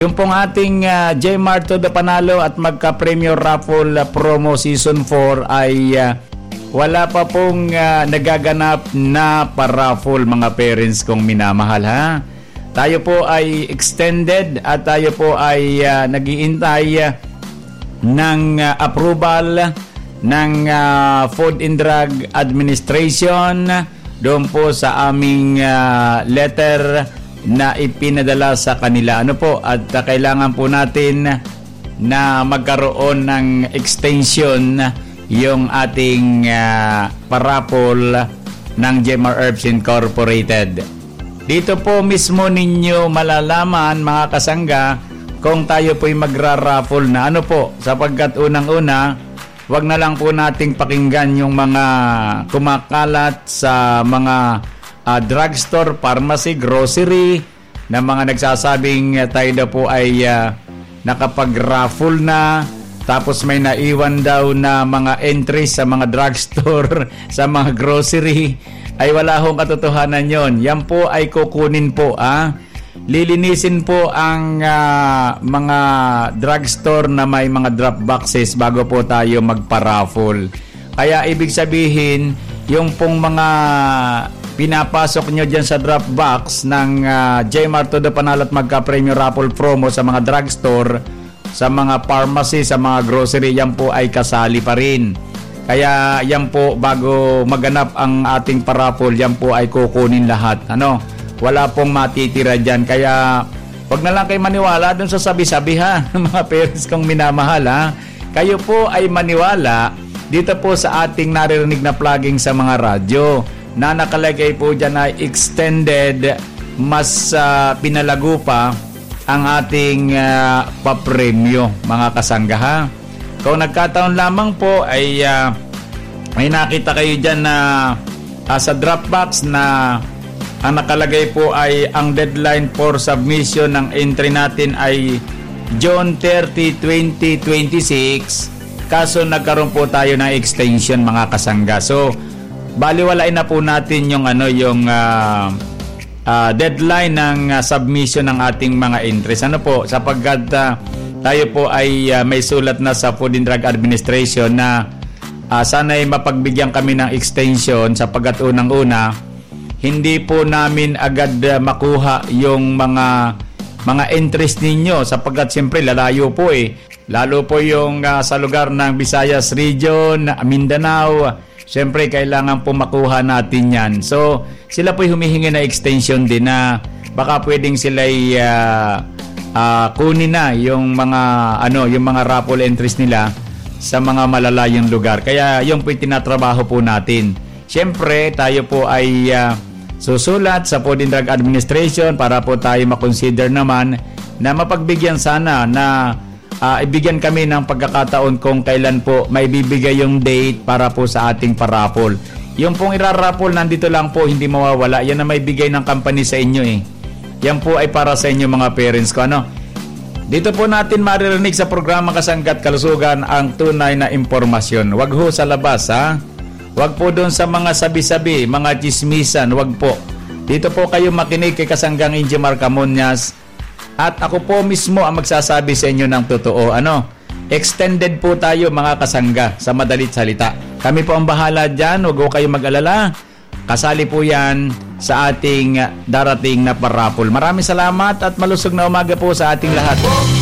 Yung pong ating Jmart to the Panalo at Magka-Premyo Raffle Promo Season 4 ay wala pa pong nagaganap na paraffle, mga parents kong minamahal, ha. Tayo po ay extended at tayo po ay nag-iintay ng approval ng Food and Drug Administration doon po sa aming letter na ipinadala sa kanila. Ano po, at kailangan po natin na magkaroon ng extension yung ating paraffle ng Jmar Herbs Incorporated. Dito po mismo ninyo malalaman, mga kasangga, kung tayo po'y magra-raffle na. Ano po, sapagkat unang-una, wag na lang po nating pakinggan yung mga kumakalat sa mga drugstore, pharmacy, grocery na mga nagsasabing tayo daw po ay nakapag-raffle na, tapos may naiwan daw na mga entries sa mga drugstore, sa mga grocery. Ay wala hong katotohanan yon. Yan po ay kukunin po, lilinisin po ang mga drugstore na may mga drop boxes bago po tayo magpa-raffle. Kaya ibig sabihin, yung pong mga pinapasok nyo dyan sa drop box ng Jmart to the Panalo at Magka-Premyo Raffle Promo sa mga drugstore, sa mga pharmacy, sa mga grocery, yan po ay kasali pa rin. Kaya yan po, bago maganap ang ating paraffle, yan po ay kukunin lahat. Wala pong matitira dyan. Kaya wag na lang kayo maniwala dun sa sabi-sabi, ha, mga parents kong minamahal, ha. Kayo po ay maniwala dito po sa ating naririnig na plugging sa mga radyo na nakalagay po dyan na extended, mas pinalago pa ang ating papremyo, mga kasangga, ha. Kung nagkataon lamang po ay may nakita kayo dyan na sa Dropbox na ang nakalagay po ay ang deadline for submission ng entry natin ay June 30, 2026. Kaso nagkaroon po tayo ng extension, mga kasangga. So baliwalain na po natin yung deadline ng submission ng ating mga entries. Ano po, sapagkat tayo po ay may sulat na sa Food and Drug Administration na sana'y mapagbigyan kami ng extension, sapagkat unang-una, hindi po namin agad makuha yung mga entries ninyo, sapagkat siyempre lalayo po lalo po yung sa lugar ng Visayas Region, Mindanao. Siyempre kailangan po makuha natin yan. So sila po humihingi na extension din na baka pwedeng sila'y kunin na yung mga yung mga raffle entries nila sa mga malalayong lugar. Kaya yung po tinatrabaho po natin. Siyempre tayo po ay susulat sa Food and Drug Administration para po tayo makonsider naman na mapagbigyan sana na ibigyan kami ng pagkakataon kung kailan po may bibigay yung date para po sa ating paraffle. Yung pong iraraffle nandito lang po, hindi mawawala. Yan na may bigay ng company sa inyo Yan po ay para sa inyo, mga parents ko. Dito po natin maririnig sa programa Kasanggat Kalusugan ang tunay na impormasyon. Wag ho sa labas, ha? Wag po doon sa mga sabi-sabi, mga chismisan, wag po. Dito po kayo makinig kay Kasanggang Ingemar Camonias at ako po mismo ang magsasabi sa inyo ng totoo. Extended po tayo, mga kasangga, sa madalit salita. Kami po ang bahala dyan, wag ho kayo mag-alala. Kasali po yan sa ating darating na paraffle. Maraming salamat at malusog na umaga po sa ating lahat.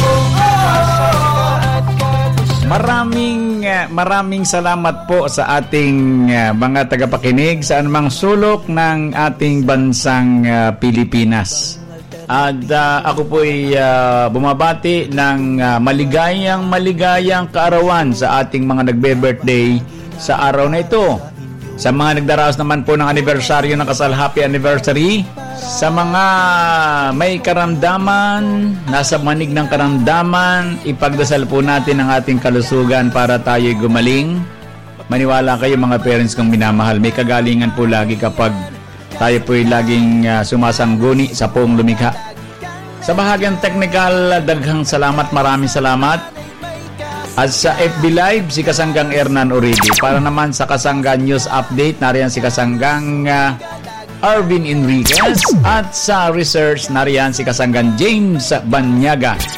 Maraming salamat po sa ating mga tagapakinig sa anumang sulok ng ating bansang Pilipinas. At ako po ay bumabati ng maligayang kaarawan sa ating mga nagbe-birthday sa araw na ito. Sa mga nagdaraos naman po ng anibersaryo ng kasal, happy anniversary. Sa mga may karamdaman, nasa manig ng karamdaman, ipagdasal po natin ang ating kalusugan para tayo'y gumaling. Maniwala kayo, mga parents kong minamahal, may kagalingan po lagi kapag tayo po'y laging sumasangguni sa poong lumikha. Sa bahagyang technical, daghang salamat, maraming salamat. At sa FB Live, si Kasanggang Hernan Uribe. Para naman sa Kasanggang News Update, nariyan si Kasanggang Arvin Enriquez at sa research nariyan si Kasanggan James Banyaga.